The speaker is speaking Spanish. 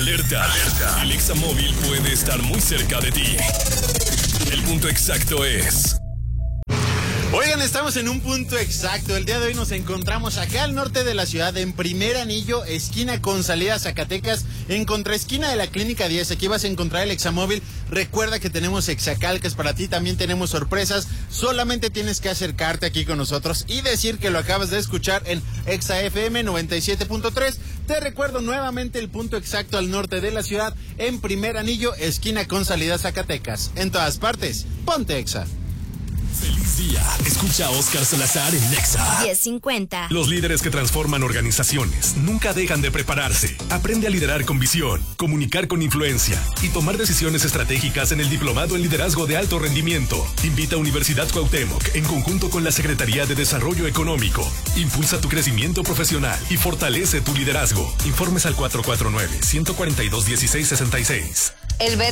Alerta. El Examóvil puede estar muy cerca de ti. El punto exacto es... Oigan, estamos en un punto exacto. El día de hoy nos encontramos acá al norte de la ciudad, en Primer Anillo, esquina con salida a Zacatecas, en contraesquina de la Clínica 10. Aquí vas a encontrar el Examóvil. Recuerda que tenemos exacalcas para ti, también tenemos sorpresas. Solamente tienes que acercarte aquí con nosotros y decir que lo acabas de escuchar en Exa FM 97.3. Te recuerdo nuevamente el punto exacto al norte de la ciudad, en Primer Anillo, esquina con salida a Zacatecas. En todas partes, ponte Exa. ¡Feliz día! Escucha a Oscar Salazar en Nexa 1050. Los líderes que transforman organizaciones nunca dejan de prepararse. Aprende a liderar con visión, comunicar con influencia y tomar decisiones estratégicas en el Diplomado en Liderazgo de Alto Rendimiento. Invita a Universidad Cuauhtémoc en conjunto con la Secretaría de Desarrollo Económico. Impulsa tu crecimiento profesional y fortalece tu liderazgo. Informes al 449-142-1666. El